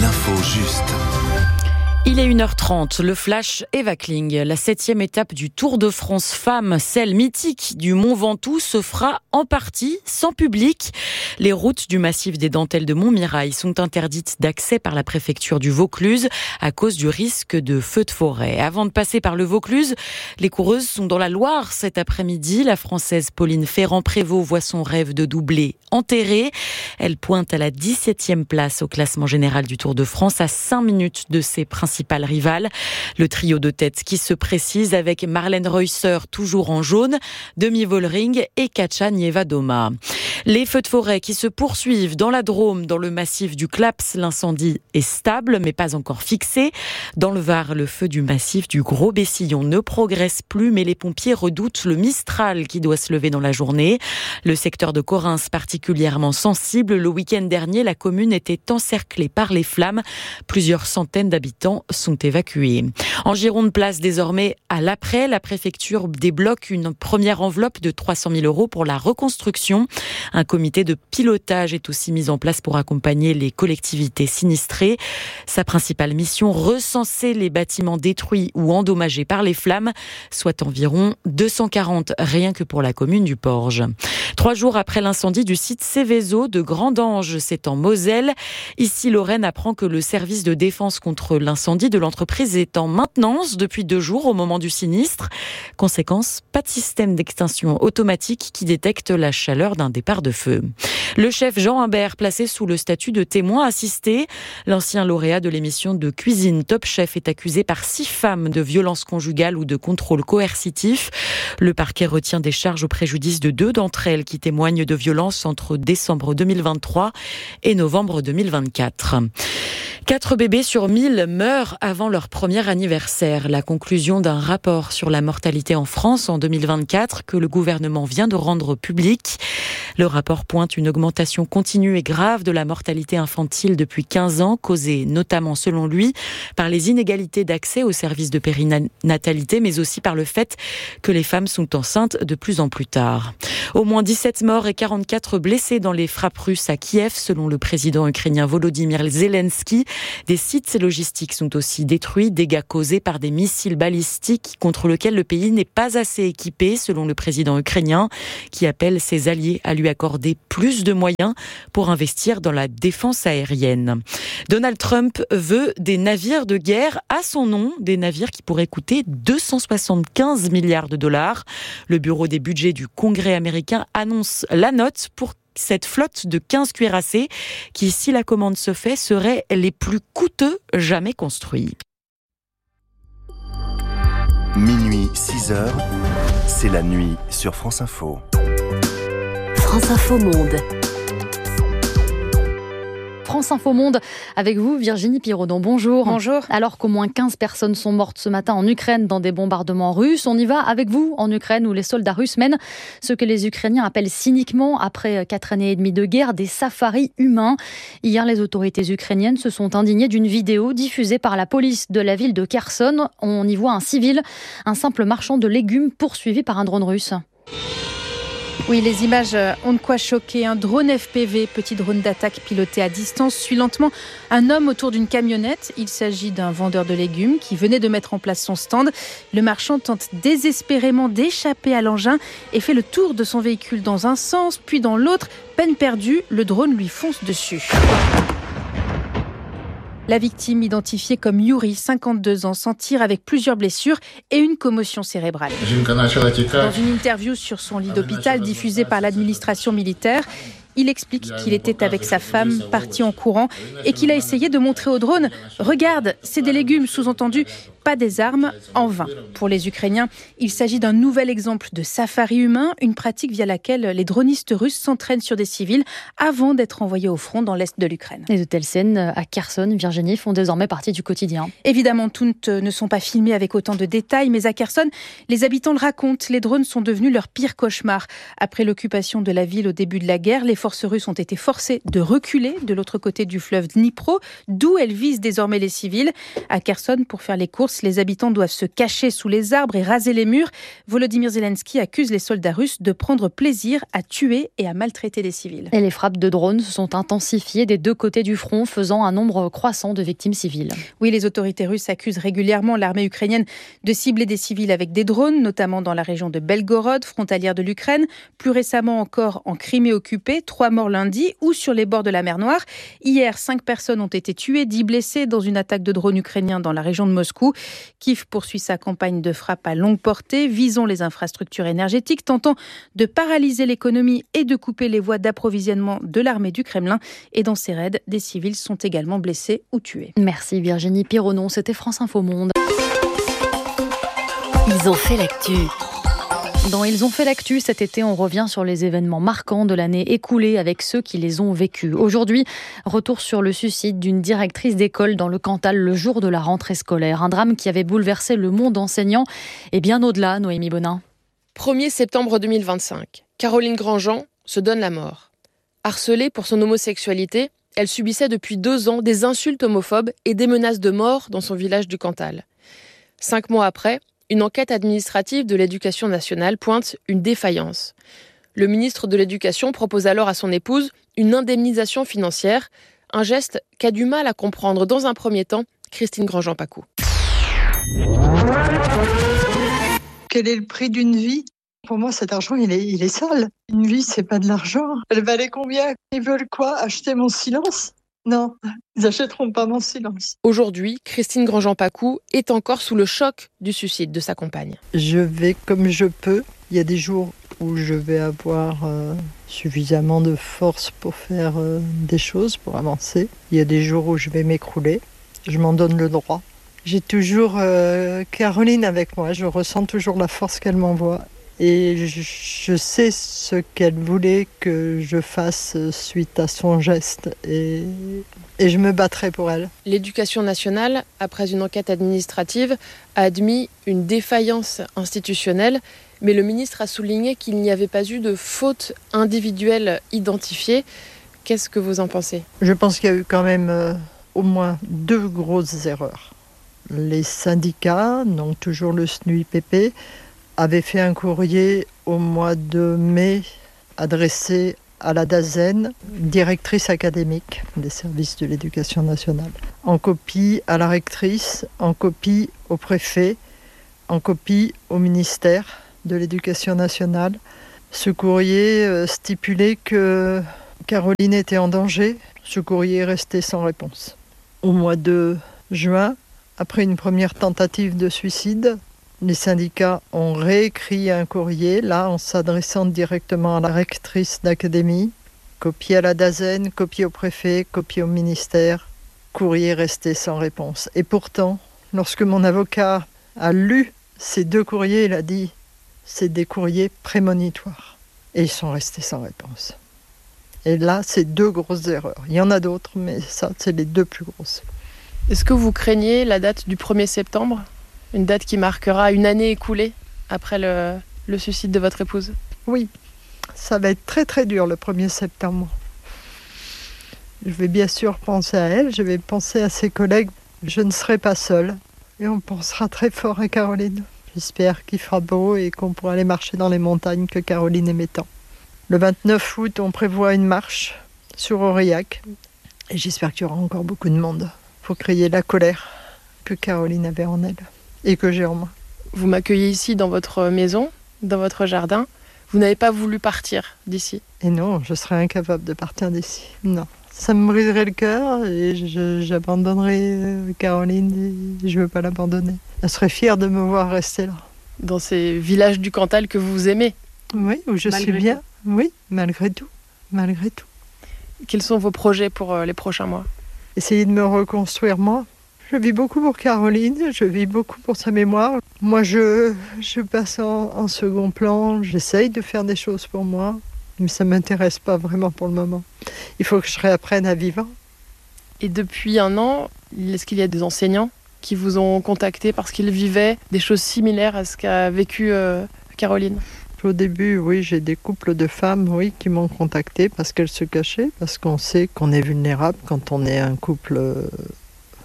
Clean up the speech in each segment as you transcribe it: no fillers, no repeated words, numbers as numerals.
l'info juste. Il est 1h30, le flash Eva Kling. La 7e étape du Tour de France Femmes, celle mythique du Mont Ventoux, se fera en partie sans public. Les routes du massif des Dentelles de Montmirail sont interdites d'accès par la préfecture du Vaucluse à cause du risque de feux de forêt. Avant de passer par le Vaucluse, les coureuses sont dans la Loire cet après-midi. La Française Pauline Ferrand-Prévot voit son rêve de doublé enterré. Elle pointe à la 17e place au classement général du Tour de France, à 5 minutes de ses principales rivales. Le trio de tête qui se précise avec Marlène Reusser toujours en jaune, Demi Vollering et Katja Nievadoma. Les feux de forêt qui se poursuivent dans la Drôme, dans le massif du Claps. L'incendie est stable mais pas encore fixé. Dans le Var, le feu du massif du Gros Bessillon ne progresse plus, mais les pompiers redoutent le Mistral qui doit se lever dans la journée. Le secteur de Correns particulièrement sensible. Le week-end dernier, la commune était encerclée par les flammes. Plusieurs centaines d'habitants sont évacués. En Gironde, place désormais à l'après. La préfecture débloque une première enveloppe de 300 000 € pour la reconstruction. Un comité de pilotage est aussi mis en place pour accompagner les collectivités sinistrées. Sa principale mission, recenser les bâtiments détruits ou endommagés par les flammes, soit environ 240 rien que pour la commune du Porge. 3 jours après l'incendie du site Céveso de Grandange, c'est en Moselle. Ici, Lorraine apprend que le service de défense contre l'incendie de l'entreprise est en maintenance depuis 2 jours au moment du sinistre. Conséquence, pas de système d'extinction automatique qui détecte la chaleur d'un départ de feu. Le chef Jean Humbert, placé sous le statut de témoin assisté. L'ancien lauréat de l'émission de cuisine Top Chef est accusé par 6 femmes de violences conjugales ou de contrôle coercitif. Le parquet retient des charges au préjudice de 2 d'entre elles qui témoignent de violences entre décembre 2023 et novembre 2024. 4 bébés sur 1000 meurent avant leur premier anniversaire. La conclusion d'un rapport sur la mortalité en France en 2024 que le gouvernement vient de rendre public. Le rapport pointe une augmentation continue et grave de la mortalité infantile depuis 15 ans, causée notamment, selon lui, par les inégalités d'accès aux services de périnatalité, mais aussi par le fait que les femmes sont enceintes de plus en plus tard. Au moins 17 morts et 44 blessés dans les frappes russes à Kiev, selon le président ukrainien Volodymyr Zelensky. Des sites logistiques sont aussi détruits, dégâts causés par des missiles balistiques contre lesquels le pays n'est pas assez équipé, selon le président ukrainien, qui appelle ses alliés à lui accorder plus de moyens pour investir dans la défense aérienne. Donald Trump veut des navires de guerre à son nom, des navires qui pourraient coûter 275 milliards de dollars. Le bureau des budgets du Congrès américain annonce la note pour cette flotte de 15 cuirassés qui, si la commande se fait, seraient les plus coûteux jamais construits. Minuit 6h, c'est la nuit sur France Info. France Info Monde. France Info Monde, avec vous Virginie Piraudon, bonjour. Bonjour. Alors qu'au moins 15 personnes sont mortes ce matin en Ukraine dans des bombardements russes, on y va avec vous en Ukraine où les soldats russes mènent ce que les Ukrainiens appellent cyniquement, après 4 années et demie de guerre, des safaris humains. Hier, les autorités ukrainiennes se sont indignées d'une vidéo diffusée par la police de la ville de Kherson. On y voit un civil, un simple marchand de légumes poursuivi par un drone russe. Oui, les images ont de quoi choquer. Un drone FPV, petit drone d'attaque piloté à distance, suit lentement un homme autour d'une camionnette. Il s'agit d'un vendeur de légumes qui venait de mettre en place son stand. Le marchand tente désespérément d'échapper à l'engin et fait le tour de son véhicule dans un sens, puis dans l'autre. Peine perdue, le drone lui fonce dessus. La victime, identifiée comme Yuri, 52 ans, s'en tire avec plusieurs blessures et une commotion cérébrale. Dans une interview sur son lit d'hôpital diffusée par l'administration militaire, il explique qu'il était avec sa femme, parti en courant, et qu'il a essayé de montrer au drone « Regarde, c'est des légumes », sous-entendu « pas des armes », en vain. Pour les Ukrainiens, il s'agit d'un nouvel exemple de safari humain, une pratique via laquelle les dronistes russes s'entraînent sur des civils avant d'être envoyés au front dans l'est de l'Ukraine. Et de telles scènes à Kherson, Virginie, font désormais partie du quotidien. Évidemment, toutes ne sont pas filmées avec autant de détails, mais à Kherson, les habitants le racontent, les drones sont devenus leur pire cauchemar. Après l'occupation de la ville au début de la guerre, les forces russes ont été forcées de reculer de l'autre côté du fleuve Dnipro, d'où elles visent désormais les civils. À Kherson, pour faire les courses, source. Les habitants doivent se cacher sous les arbres et raser les murs. Volodymyr Zelensky accuse les soldats russes de prendre plaisir à tuer et à maltraiter des civils. Et les frappes de drones se sont intensifiées des deux côtés du front, faisant un nombre croissant de victimes civiles. Oui, les autorités russes accusent régulièrement l'armée ukrainienne de cibler des civils avec des drones, notamment dans la région de Belgorod, frontalière de l'Ukraine. Plus récemment encore en Crimée occupée, 3 morts lundi, ou sur les bords de la mer Noire. Hier, 5 personnes ont été tuées, 10 blessés dans une attaque de drones ukrainiens dans la région de Moscou. Kiev poursuit sa campagne de frappe à longue portée, visant les infrastructures énergétiques, tentant de paralyser l'économie et de couper les voies d'approvisionnement de l'armée du Kremlin. Et dans ces raids, des civils sont également blessés ou tués. Merci Virginie Pironon, c'était France Info Monde. Ils ont fait l'actu. Dans Ils ont fait l'actu, cet été, on revient sur les événements marquants de l'année écoulée avec ceux qui les ont vécus. Aujourd'hui, retour sur le suicide d'une directrice d'école dans le Cantal le jour de la rentrée scolaire. Un drame qui avait bouleversé le monde enseignant et bien au-delà, Noémie Bonin. 1er septembre 2025, Caroline Grandjean se donne la mort. Harcelée pour son homosexualité, elle subissait depuis 2 ans des insultes homophobes et des menaces de mort dans son village du Cantal. 5 mois après, une enquête administrative de l'Éducation nationale pointe une défaillance. Le ministre de l'Éducation propose alors à son épouse une indemnisation financière, un geste qu'a du mal à comprendre dans un premier temps Christine Grandjean-Pacou. Quel est le prix d'une vie ? Pour moi, cet argent, il est sale. Une vie, c'est pas de l'argent. Elle valait combien ? Ils veulent quoi ? Acheter mon silence ? Non, ils n'achèteront pas mon silence. Aujourd'hui, Christine Grandjean-Pacou est encore sous le choc du suicide de sa compagne. Je vais comme je peux. Il y a des jours où je vais avoir suffisamment de force pour faire des choses, pour avancer. Il y a des jours où je vais m'écrouler. Je m'en donne le droit. J'ai toujours Caroline avec moi. Je ressens toujours la force qu'elle m'envoie. Et je sais ce qu'elle voulait que je fasse suite à son geste. Et je me battrai pour elle. L'Éducation nationale, après une enquête administrative, a admis une défaillance institutionnelle. Mais le ministre a souligné qu'il n'y avait pas eu de faute individuelle identifiée. Qu'est-ce que vous en pensez ? Je pense qu'il y a eu quand même au moins 2 grosses erreurs. Les syndicats, donc toujours le SNUIPP, avait fait un courrier au mois de mai adressé à la DAZEN, directrice académique des services de l'éducation nationale, en copie à la rectrice, en copie au préfet, en copie au ministère de l'éducation nationale. Ce courrier stipulait que Caroline était en danger. Ce courrier est resté sans réponse. Au mois de juin, après une première tentative de suicide, les syndicats ont réécrit un courrier, là, en s'adressant directement à la rectrice d'académie, copie à la DAZEN, copie au préfet, copie au ministère, courrier resté sans réponse. Et pourtant, lorsque mon avocat a lu ces 2 courriers, il a dit « c'est des courriers prémonitoires ». Et ils sont restés sans réponse. Et là, c'est 2 grosses erreurs. Il y en a d'autres, mais ça, c'est les 2 plus grosses. Est-ce que vous craignez la date du 1er septembre ? Une date qui marquera une année écoulée après le suicide de votre épouse ? Oui, ça va être très très dur le 1er septembre. Je vais bien sûr penser à elle, je vais penser à ses collègues. Je ne serai pas seule et on pensera très fort à Caroline. J'espère qu'il fera beau et qu'on pourra aller marcher dans les montagnes que Caroline aimait tant. Le 29 août, on prévoit une marche sur Aurillac et j'espère qu'il y aura encore beaucoup de monde pour crier la colère que Caroline avait en elle. Et que j'ai en moi. Vous m'accueillez ici dans votre maison, dans votre jardin. Vous n'avez pas voulu partir d'ici ? Et non, je serais incapable de partir d'ici. Non, ça me briserait le cœur et j'abandonnerais Caroline et je ne veux pas l'abandonner. Elle serait fière de me voir rester là. Dans ces villages du Cantal que vous aimez ? Oui, où je suis bien. Tout. Oui, malgré tout. Malgré tout. Quels sont vos projets pour les prochains mois ? Essayer de me reconstruire moi. Je vis beaucoup pour Caroline, je vis beaucoup pour sa mémoire. Moi, je passe en second plan, j'essaye de faire des choses pour moi, mais ça ne m'intéresse pas vraiment pour le moment. Il faut que je réapprenne à vivre. Et depuis 1 an, est-ce qu'il y a des enseignants qui vous ont contacté parce qu'ils vivaient des choses similaires à ce qu'a vécu Caroline ? Au début, oui, j'ai des couples de femmes qui m'ont contacté parce qu'elles se cachaient, parce qu'on sait qu'on est vulnérable quand on est un couple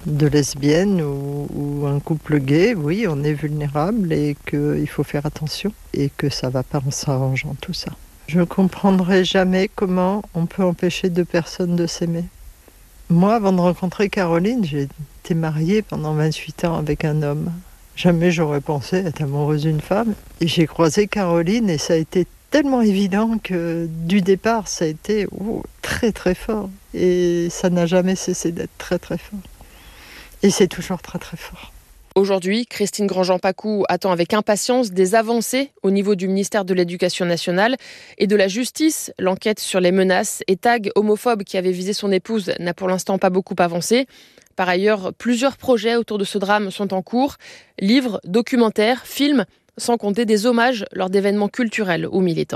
de lesbiennes ou un couple gay, oui, on est vulnérable et qu'il faut faire attention et que ça ne va pas en s'arrangeant tout ça. Je ne comprendrai jamais comment on peut empêcher deux personnes de s'aimer. Moi, avant de rencontrer Caroline, j'ai été mariée pendant 28 ans avec un homme. Jamais j'aurais pensé être amoureuse d'une femme. Et j'ai croisé Caroline et ça a été tellement évident que du départ, ça a été très très fort. Et ça n'a jamais cessé d'être très très fort. Et c'est toujours très très fort. Aujourd'hui, Christine Grandjean-Pacou attend avec impatience des avancées au niveau du ministère de l'Éducation nationale et de la Justice. L'enquête sur les menaces et tags homophobes qui avaient visé son épouse n'a pour l'instant pas beaucoup avancé. Par ailleurs, plusieurs projets autour de ce drame sont en cours. Livres, documentaires, films, sans compter des hommages lors d'événements culturels ou militants.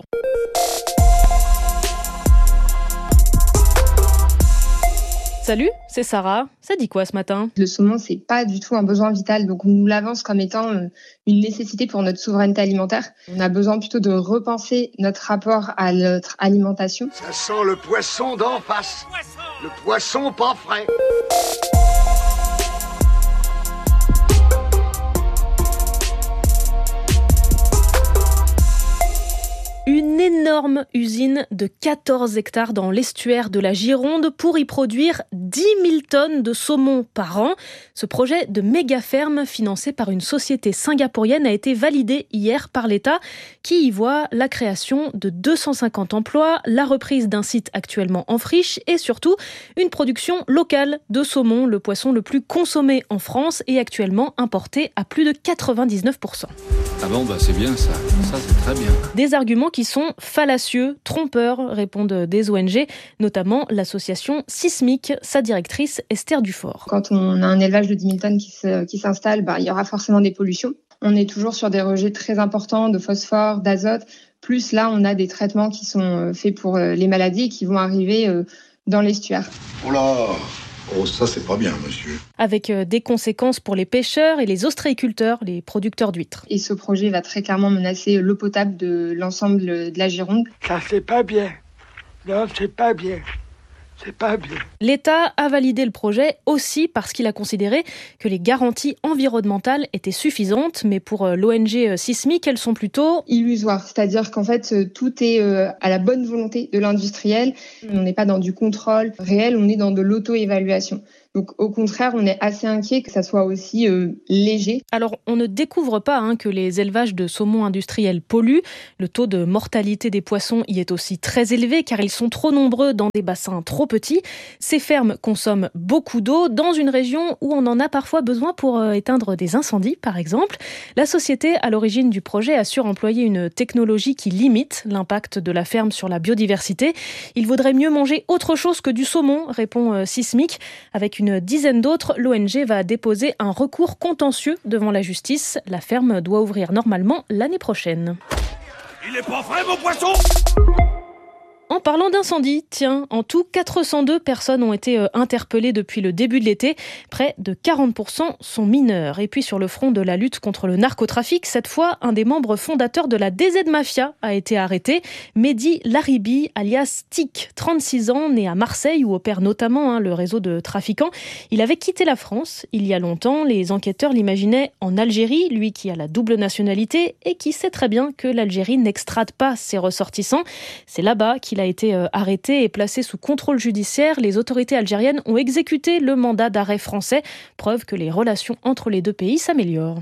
Salut, c'est Sarah. Ça dit quoi ce matin ? Le saumon, c'est pas du tout un besoin vital, donc on nous l'avance comme étant une nécessité pour notre souveraineté alimentaire. On a besoin plutôt de repenser notre rapport à notre alimentation. Ça sent le poisson d'en face, le poisson pas frais. Une énorme usine de 14 hectares dans l'estuaire de la Gironde pour y produire 10 000 tonnes de saumon par an. Ce projet de méga-ferme financé par une société singapourienne a été validé hier par l'État qui y voit la création de 250 emplois, la reprise d'un site actuellement en friche et surtout une production locale de saumon, le poisson le plus consommé en France et actuellement importé à plus de 99%. Ah bon, c'est bien ça. Ça, c'est très bien. Des arguments qui sont fallacieux, trompeurs, répondent des ONG, notamment l'association Sismic, sa directrice Esther Dufort. Quand on a un élevage de 10 000 tonnes qui s'installe, il y aura forcément des pollutions. On est toujours sur des rejets très importants de phosphore, d'azote. Plus là, on a des traitements qui sont faits pour les maladies et qui vont arriver dans l'estuaire. Oh là! Oh, ça, c'est pas bien, monsieur. Avec des conséquences pour les pêcheurs et les ostréiculteurs, les producteurs d'huîtres. Et ce projet va très clairement menacer l'eau potable de l'ensemble de la Gironde. Ça, c'est pas bien. Non, c'est pas bien. C'est pas bien. L'État a validé le projet aussi parce qu'il a considéré que les garanties environnementales étaient suffisantes, mais pour l'ONG Sismic, elles sont plutôt illusoires. C'est-à-dire qu'en fait, tout est à la bonne volonté de l'industriel. On n'est pas dans du contrôle réel, on est dans de l'auto-évaluation. Donc au contraire, on est assez inquiet que ça soit aussi léger. Alors on ne découvre pas que les élevages de saumon industriels polluent. Le taux de mortalité des poissons y est aussi très élevé car ils sont trop nombreux dans des bassins trop petits. Ces fermes consomment beaucoup d'eau dans une région où on en a parfois besoin pour éteindre des incendies par exemple. La société à l'origine du projet assure employer une technologie qui limite l'impact de la ferme sur la biodiversité. Il vaudrait mieux manger autre chose que du saumon, répond Sismic. Avec une dizaine d'autres, l'ONG va déposer un recours contentieux devant la justice. La ferme doit ouvrir normalement l'année prochaine. Il est pas frais, mon poisson! En parlant d'incendie, tiens, en tout, 402 personnes ont été interpellées depuis le début de l'été. Près de 40% sont mineurs. Et puis sur le front de la lutte contre le narcotrafic, cette fois, un des membres fondateurs de la DZ Mafia a été arrêté. Mehdi Laribi, alias Tic, 36 ans, né à Marseille, où opère notamment le réseau de trafiquants. Il avait quitté la France il y a longtemps. Les enquêteurs l'imaginaient en Algérie, lui qui a la double nationalité et qui sait très bien que l'Algérie n'extrade pas ses ressortissants. C'est là-bas qu'il a été arrêté et placé sous contrôle judiciaire. Les autorités algériennes ont exécuté le mandat d'arrêt français, preuve que les relations entre les deux pays s'améliorent.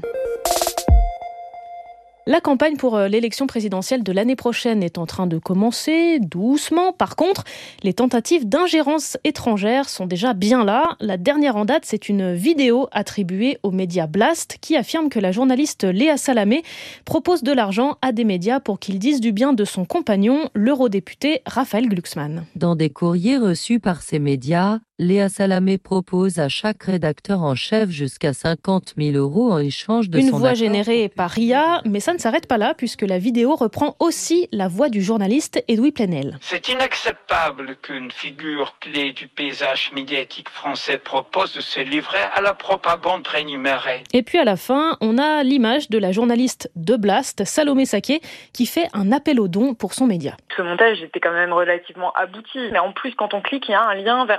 La campagne pour l'élection présidentielle de l'année prochaine est en train de commencer doucement. Par contre, les tentatives d'ingérence étrangère sont déjà bien là. La dernière en date, c'est une vidéo attribuée aux médias Blast qui affirme que la journaliste Léa Salamé propose de l'argent à des médias pour qu'ils disent du bien de son compagnon, l'eurodéputé Raphaël Glucksmann. Dans des courriers reçus par ces médias, Léa Salamé propose à chaque rédacteur en chef jusqu'à 50 000 € en échange de son accord. Une voix générée par RIA, mais ça ne s'arrête pas là puisque la vidéo reprend aussi la voix du journaliste Edoui Plenel. C'est inacceptable qu'une figure clé du paysage médiatique français propose de se livrer à la propagande prénumérée. Et puis à la fin, on a l'image de la journaliste de Blast, Salomé Saké, qui fait un appel aux dons pour son média. Ce montage était quand même relativement abouti, mais en plus quand on clique, il y a un lien vers un article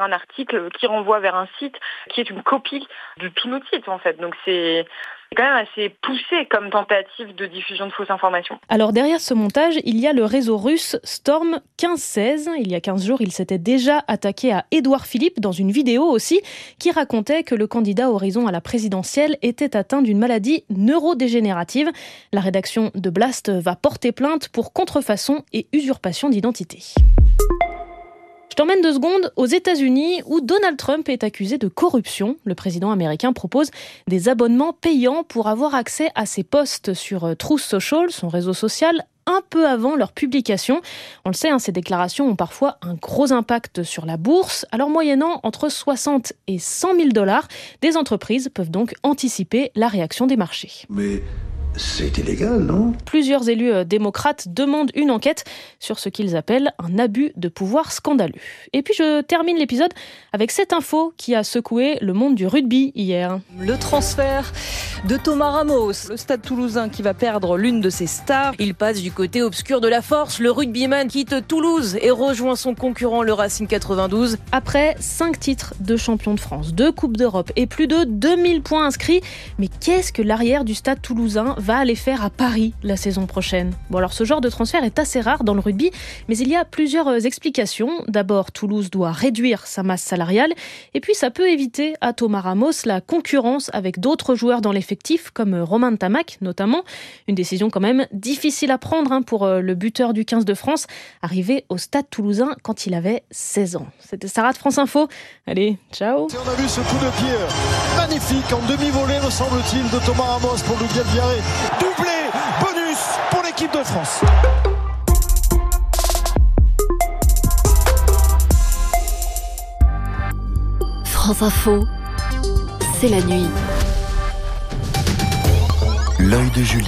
article qui renvoie vers un site qui est une copie de tous nos sites en fait. Donc c'est quand même assez poussé comme tentative de diffusion de fausses informations. Alors derrière ce montage, il y a le réseau russe Storm 1516. Il y a 15 jours, il s'était déjà attaqué à Édouard Philippe dans une vidéo aussi qui racontait que le candidat Horizon à la présidentielle était atteint d'une maladie neurodégénérative. La rédaction de Blast va porter plainte pour contrefaçon et usurpation d'identité. Je t'emmène 2 secondes aux États-Unis où Donald Trump est accusé de corruption. Le président américain propose des abonnements payants pour avoir accès à ses posts sur Truth Social, son réseau social, un peu avant leur publication. On le sait, ces déclarations ont parfois un gros impact sur la bourse. Alors moyennant entre 60 et 100 000 $, des entreprises peuvent donc anticiper la réaction des marchés. Mais c'est illégal, non ? Plusieurs élus démocrates demandent une enquête sur ce qu'ils appellent un abus de pouvoir scandaleux. Et puis je termine l'épisode avec cette info qui a secoué le monde du rugby hier. Le transfert de Thomas Ramos, le Stade Toulousain qui va perdre l'une de ses stars. Il passe du côté obscur de la force. Le rugbyman quitte Toulouse et rejoint son concurrent le Racing 92. Après 5 titres de champion de France, 2 Coupes d'Europe et plus de 2000 points inscrits. Mais qu'est-ce que l'arrière du Stade Toulousain va aller faire à Paris la saison prochaine? Bon, alors ce genre de transfert est assez rare dans le rugby, mais il y a plusieurs explications. D'abord, Toulouse doit réduire sa masse salariale, et puis ça peut éviter à Thomas Ramos la concurrence avec d'autres joueurs dans l'effectif, comme Romain Ntamack notamment. Une décision quand même difficile à prendre pour le buteur du 15 de France, arrivé au Stade Toulousain quand il avait 16 ans. C'était Sarah de France Info. Allez, ciao. On a vu ce coup de pied magnifique en demi-volée, me semble-t-il, de Thomas Ramos pour le Galviaré. Doublé, bonus pour l'équipe de France. France Info, c'est la nuit. L'œil de Julie.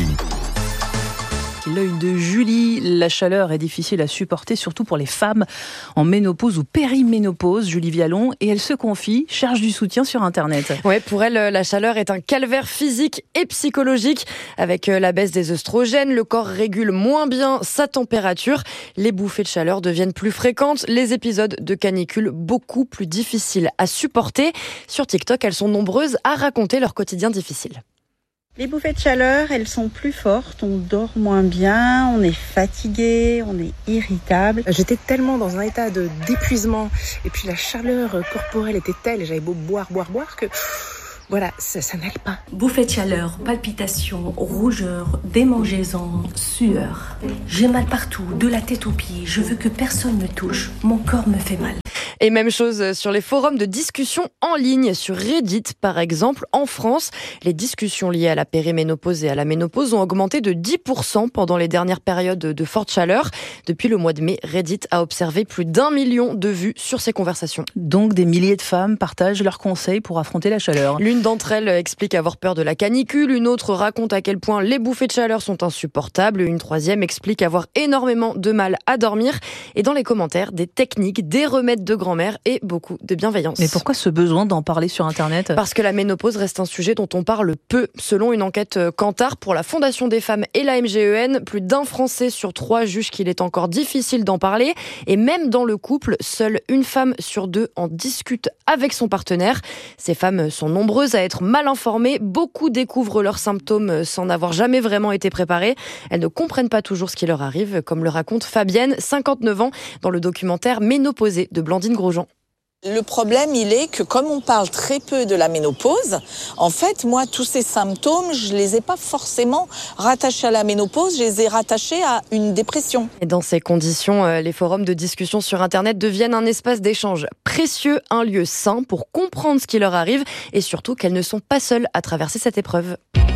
L'œil de Julie, la chaleur est difficile à supporter, surtout pour les femmes en ménopause ou périménopause, Julie Vialon, et elle se confie, cherche du soutien sur Internet. Ouais, pour elle, la chaleur est un calvaire physique et psychologique. Avec la baisse des œstrogènes, le corps régule moins bien sa température, les bouffées de chaleur deviennent plus fréquentes, les épisodes de canicule beaucoup plus difficiles à supporter. Sur TikTok, elles sont nombreuses à raconter leur quotidien difficile. Les bouffées de chaleur, elles sont plus fortes, on dort moins bien, on est fatigué, on est irritable. J'étais tellement dans un état d'épuisement et puis la chaleur corporelle était telle et j'avais beau boire que voilà, ça n'allait pas. Bouffées de chaleur, palpitations, rougeur, démangeaisons, sueur. J'ai mal partout, de la tête aux pieds, je veux que personne me touche, mon corps me fait mal. Et même chose sur les forums de discussion en ligne, sur Reddit par exemple. En France, les discussions liées à la périménopause et à la ménopause ont augmenté de 10% pendant les dernières périodes de forte chaleur. Depuis le mois de mai, Reddit a observé plus d'1 million de vues sur ces conversations. Donc des milliers de femmes partagent leurs conseils pour affronter la chaleur. L'une d'entre elles explique avoir peur de la canicule, une autre raconte à quel point les bouffées de chaleur sont insupportables, une troisième explique avoir énormément de mal à dormir. Et dans les commentaires, des techniques, des remèdes de grand-mère et beaucoup de bienveillance. Mais pourquoi ce besoin d'en parler sur Internet ? Parce que la ménopause reste un sujet dont on parle peu. Selon une enquête Kantar pour la Fondation des femmes et la MGEN, plus d'1 Français sur 3 juge qu'il est encore difficile d'en parler. Et même dans le couple, seule une femme sur 2 en discute avec son partenaire. Ces femmes sont nombreuses à être mal informées. Beaucoup découvrent leurs symptômes sans n'avoir jamais vraiment été préparées. Elles ne comprennent pas toujours ce qui leur arrive, comme le raconte Fabienne, 59 ans, dans le documentaire Ménopausée de Blandine Grosjean. Le problème, il est que comme on parle très peu de la ménopause, en fait, moi, tous ces symptômes, je les ai pas forcément rattachés à la ménopause, je les ai rattachés à une dépression. Et dans ces conditions, les forums de discussion sur Internet deviennent un espace d'échange précieux, un lieu sain pour comprendre ce qui leur arrive et surtout qu'elles ne sont pas seules à traverser cette épreuve.